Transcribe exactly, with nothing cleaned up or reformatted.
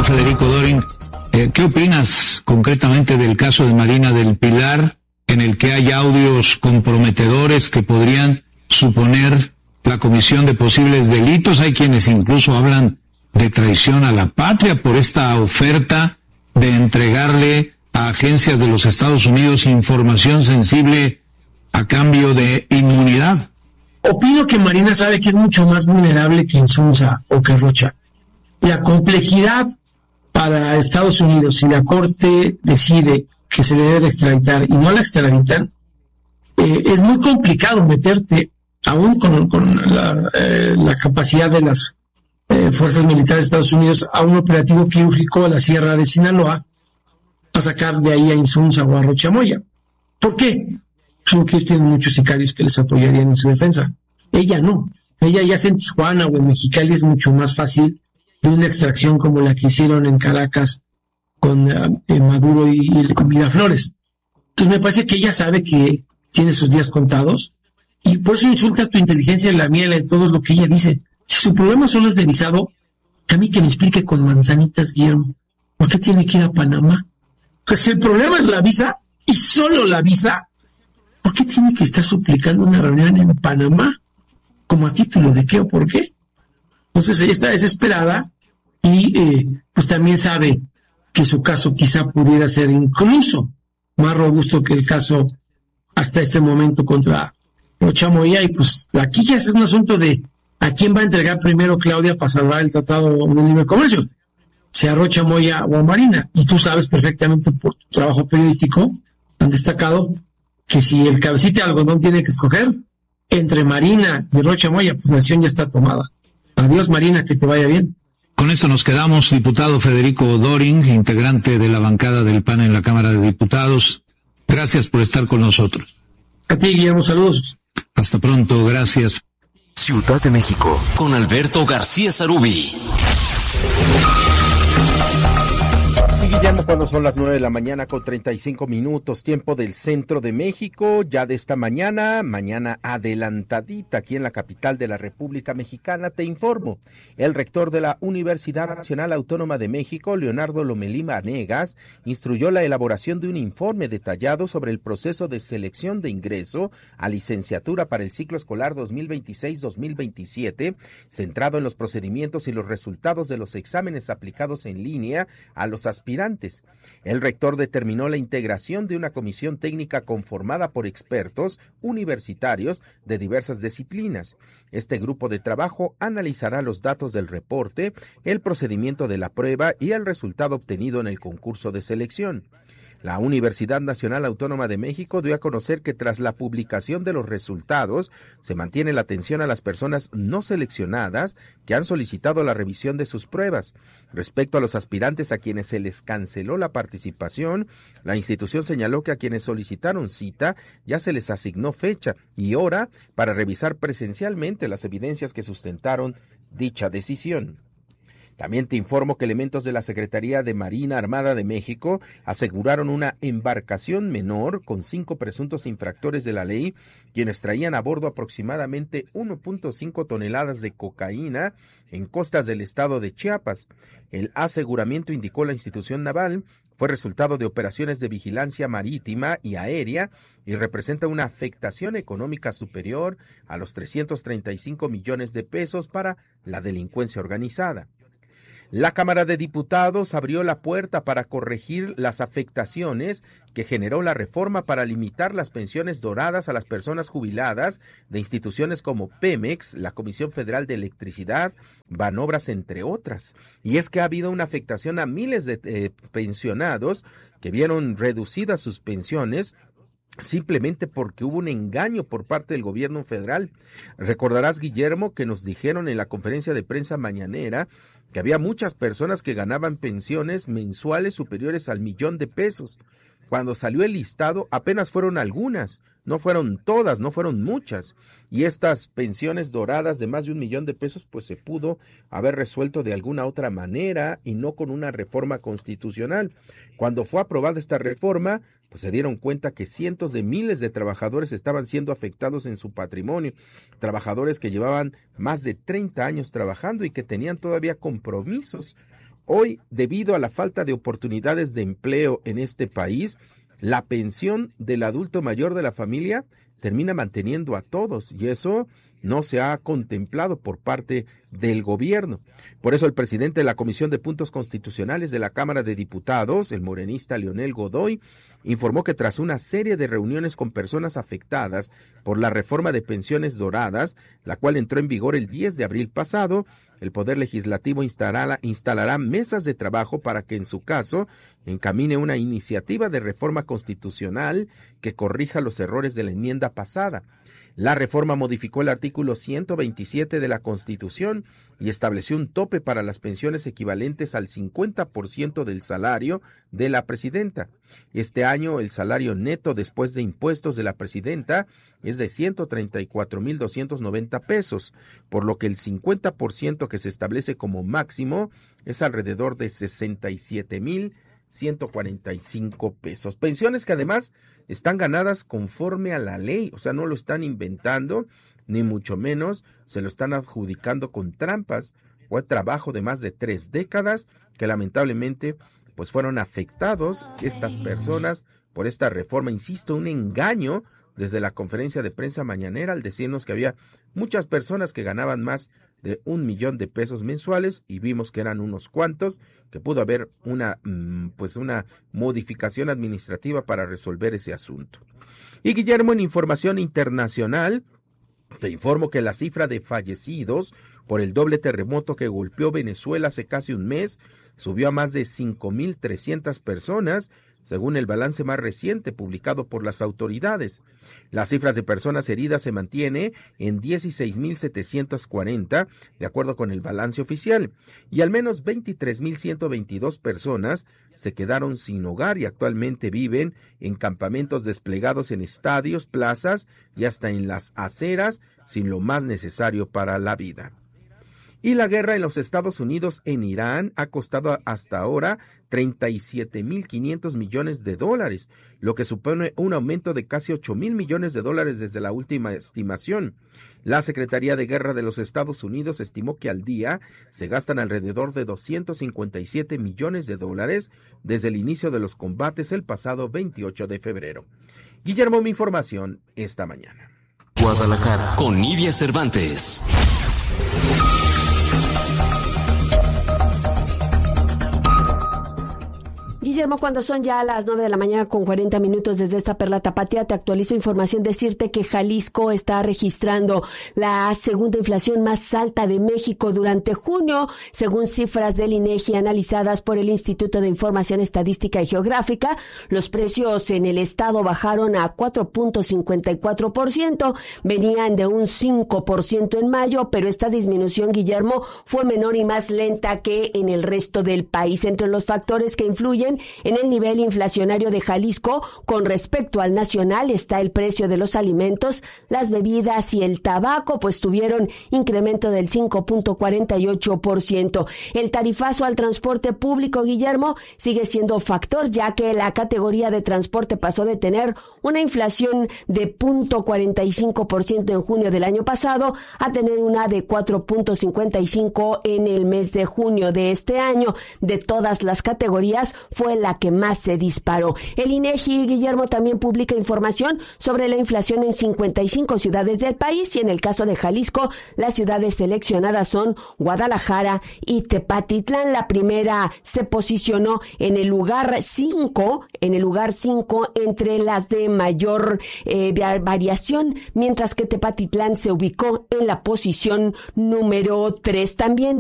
Federico Doring. Eh, ¿Qué opinas concretamente del caso de Marina del Pilar, en el que hay audios comprometedores que podrían suponer la comisión de posibles delitos? Hay quienes incluso hablan de traición a la patria por esta oferta de entregarle a agencias de los Estados Unidos información sensible a cambio de inmunidad. Opino que Marina sabe que es mucho más vulnerable que Insunza o que Rocha. La complejidad para Estados Unidos, si la Corte decide que se le debe extraditar y no la extraditan, eh, es muy complicado meterte, aún con, con la, eh, la capacidad de las eh, fuerzas militares de Estados Unidos, a un operativo quirúrgico a la Sierra de Sinaloa, a sacar de ahí a Insunza o a Rocha Moya. ¿Por qué? Porque ellos tienen muchos sicarios que les apoyarían en su defensa. Ella no. Ella ya sea en Tijuana o en Mexicali es mucho más fácil de una extracción como la que hicieron en Caracas con uh, eh, Maduro y, y con Miraflores. Entonces me parece que ella sabe que tiene sus días contados y por eso insulta tu inteligencia, la mía, la de todo lo que ella dice. Si su problema solo es de visado, a mí que me explique con manzanitas, Guillermo, ¿por qué tiene que ir a Panamá? O sea, si el problema es la visa y solo la visa, ¿por qué tiene que estar suplicando una reunión en Panamá? ¿Como a título de qué o por qué? Entonces ella está desesperada y eh, pues también sabe que su caso quizá pudiera ser incluso más robusto que el caso hasta este momento contra Rocha Moya, y pues aquí ya es un asunto de a quién va a entregar primero Claudia para salvar el Tratado de Libre Comercio, sea Rocha Moya o a Marina. Y tú sabes perfectamente por tu trabajo periodístico tan destacado que si el cabecita de algodón tiene que escoger entre Marina y Rocha Moya, pues la decisión ya está tomada. Adiós, Marina, que te vaya bien. Con esto nos quedamos, diputado Federico Doring, integrante de la bancada del P A N en la Cámara de Diputados. Gracias por estar con nosotros. A ti, Guillermo, saludos. Hasta pronto, gracias. Ciudad de México, con Alberto García Zarubi. Guillermo, cuando son las nueve de la mañana con treinta y cinco minutos, tiempo del centro de México, ya de esta mañana, mañana adelantadita aquí en la capital de la República Mexicana, te informo. El rector de la Universidad Nacional Autónoma de México, Leonardo Lomelí Vanegas, instruyó la elaboración de un informe detallado sobre el proceso de selección de ingreso a licenciatura para el ciclo escolar dos mil veintiséis dos mil veintisiete, centrado en los procedimientos y los resultados de los exámenes aplicados en línea a los aspirantes. El rector determinó la integración de una comisión técnica conformada por expertos universitarios de diversas disciplinas. Este grupo de trabajo analizará los datos del reporte, el procedimiento de la prueba y el resultado obtenido en el concurso de selección. La Universidad Nacional Autónoma de México dio a conocer que tras la publicación de los resultados, se mantiene la atención a las personas no seleccionadas que han solicitado la revisión de sus pruebas. Respecto a los aspirantes a quienes se les canceló la participación, la institución señaló que a quienes solicitaron cita ya se les asignó fecha y hora para revisar presencialmente las evidencias que sustentaron dicha decisión. También te informo que elementos de la Secretaría de Marina Armada de México aseguraron una embarcación menor con cinco presuntos infractores de la ley, quienes traían a bordo aproximadamente uno punto cinco toneladas de cocaína en costas del estado de Chiapas. El aseguramiento, indicó la institución naval, fue resultado de operaciones de vigilancia marítima y aérea y representa una afectación económica superior a los trescientos treinta y cinco millones de pesos para la delincuencia organizada. La Cámara de Diputados abrió la puerta para corregir las afectaciones que generó la reforma para limitar las pensiones doradas a las personas jubiladas de instituciones como Pemex, la Comisión Federal de Electricidad, Banobras, entre otras. Y es que ha habido una afectación a miles de eh, pensionados que vieron reducidas sus pensiones simplemente porque hubo un engaño por parte del gobierno federal. Recordarás, Guillermo, que nos dijeron en la conferencia de prensa mañanera que había muchas personas que ganaban pensiones mensuales superiores al millón de pesos. Cuando salió el listado, apenas fueron algunas, no fueron todas, no fueron muchas. Y estas pensiones doradas de más de un millón de pesos, pues se pudo haber resuelto de alguna otra manera y no con una reforma constitucional. Cuando fue aprobada esta reforma, pues se dieron cuenta que cientos de miles de trabajadores estaban siendo afectados en su patrimonio. Trabajadores que llevaban más de treinta años trabajando y que tenían todavía compromisos. Hoy, debido a la falta de oportunidades de empleo en este país, la pensión del adulto mayor de la familia termina manteniendo a todos, y eso no se ha contemplado por parte del gobierno. Por eso el presidente de la Comisión de Puntos Constitucionales de la Cámara de Diputados, el morenista Leonel Godoy, informó que tras una serie de reuniones con personas afectadas por la reforma de pensiones doradas, la cual entró en vigor el diez de abril pasado, el Poder Legislativo instalará, instalará mesas de trabajo para que, en su caso, encamine una iniciativa de reforma constitucional que corrija los errores de la enmienda pasada. La reforma modificó el artículo ciento veintisiete de la Constitución y estableció un tope para las pensiones equivalentes al cincuenta por ciento del salario de la presidenta. Este año el salario neto después de impuestos de la presidenta es de ciento treinta y cuatro mil doscientos noventa pesos, por lo que el cincuenta por ciento que se establece como máximo es alrededor de sesenta y siete mil ciento cuarenta y cinco pesos. Pensiones que además están ganadas conforme a la ley, o sea, no lo están inventando, ni mucho menos se lo están adjudicando con trampas. Fue trabajo de más de tres décadas que lamentablemente pues fueron afectados estas personas por esta reforma. Insisto, un engaño desde la conferencia de prensa mañanera al decirnos que había muchas personas que ganaban más de un millón de pesos mensuales, y vimos que eran unos cuantos, que pudo haber una pues una modificación administrativa para resolver ese asunto. Y Guillermo, en información internacional, te informo que la cifra de fallecidos por el doble terremoto que golpeó Venezuela hace casi un mes subió a más de cinco mil trescientas personas, según el balance más reciente publicado por las autoridades. Las cifras de personas heridas se mantiene en dieciséis mil setecientos cuarenta, de acuerdo con el balance oficial, y al menos veintitrés mil ciento veintidós personas se quedaron sin hogar y actualmente viven en campamentos desplegados en estadios, plazas y hasta en las aceras, sin lo más necesario para la vida. Y la guerra en los Estados Unidos en Irán ha costado hasta ahora treinta y siete mil quinientos millones de dólares, lo que supone un aumento de casi ocho mil millones de dólares desde la última estimación. La Secretaría de Guerra de los Estados Unidos estimó que al día se gastan alrededor de doscientos cincuenta y siete millones de dólares desde el inicio de los combates el pasado veintiocho de febrero. Guillermo, mi información esta mañana. Guadalajara, con Nidia Cervantes. Guillermo, cuando son ya las nueve de la mañana con cuarenta minutos desde esta perla tapatía, te actualizo información, decirte que Jalisco está registrando la segunda inflación más alta de México durante junio, según cifras del INEGI analizadas por el Instituto de Información Estadística y Geográfica. Los precios en el estado bajaron a cuatro punto cincuenta y cuatro por ciento, venían de un cinco por ciento en mayo, pero esta disminución, Guillermo, fue menor y más lenta que en el resto del país. Entre los factores que influyen en el nivel inflacionario de Jalisco con respecto al nacional está el precio de los alimentos, las bebidas y el tabaco, pues tuvieron incremento del cinco punto cuarenta y ocho por ciento. El tarifazo al transporte público, Guillermo, sigue siendo factor, ya que la categoría de transporte pasó de tener una inflación de cero punto cuarenta y cinco por ciento en junio del año pasado a tener una de cuatro punto cincuenta y cinco por ciento en el mes de junio de este año. De todas las categorías, fue la que más se disparó. El INEGI, Guillermo, también publica información sobre la inflación en cincuenta y cinco ciudades del país, y en el caso de Jalisco, las ciudades seleccionadas son Guadalajara y Tepatitlán. La primera se posicionó en el lugar cinco, en el lugar cinco entre las de mayor eh, variación, mientras que Tepatitlán se ubicó en la posición número tres. También